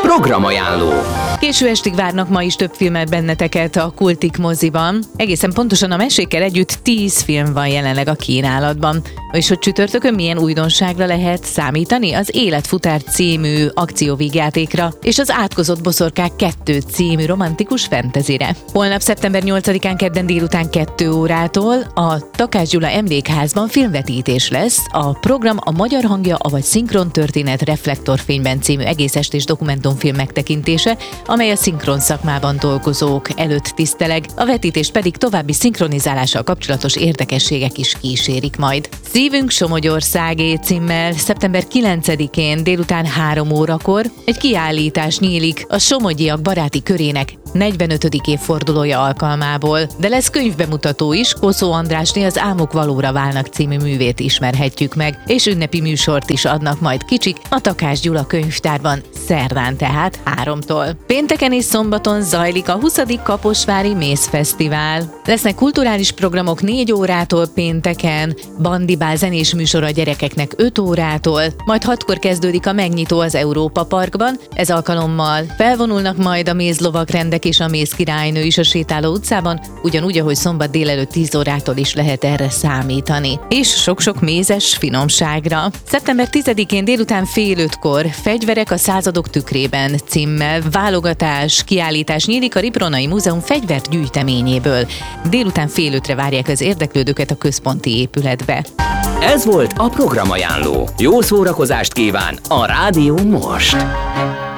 Programajánló. Késő estig várnak ma is több filmet benneteket a Kultik moziban. Egészen pontosan a mesékkel együtt 10 film van jelenleg a kínálatban. És hogy csütörtökön milyen újdonságra lehet számítani? Az Életfutár című akcióvígjátékra és az Átkozott boszorkák 2 című romantikus fentezire. Holnap szeptember 8-án kedden délután 2 órától a Takács Gyula Emlékházban filmvetítés lesz. A program a Magyar hangja, avagy Szinkron történet Reflektorfényben című egész estés dokumentumfilm megtekintése, amely a szinkron szakmában dolgozók előtt tiszteleg, a vetítés pedig további szinkronizálással kapcsolatos érdekességek is kísérik majd. Szívünk Somogyországé címmel szeptember 9-én délután 3 órakor egy kiállítás nyílik a somogyiak baráti körének 45. évfordulója alkalmából, de lesz könyvbemutató is. Koszó Andrásné az Álmok valóra válnak című művét ismerhetjük meg, és ünnepi műsort is adnak majd kicsik a Takács Gyula könyvtárban szerdán, tehát 3-tól. Pénteken és szombaton zajlik a 20. Kaposvári Mézfesztivál. Lesznek kulturális programok 4 órától pénteken, bandibál zenés műsor a gyerekeknek 5 órától, majd 6-kor kezdődik a megnyitó az Európa Parkban. Ez alkalommal felvonulnak majd a mézlovagrendek és a mézkirálynő is a sétáló utcában, ugyanúgy, ahogy szombat délelőtt 10 órától is lehet erre számítani. És sok-sok mézes finomságra. Szeptember 10-én délután fél 5-kor Fegyverek a századok tükrében címmel válogatás, kiállítás nyílik a Ripronai Múzeum fegyvergyűjteményéből. Délután fél 5-re várják az érdeklődőket a központi épületbe. Ez volt a Programajánló. Jó szórakozást kíván a Rádió most!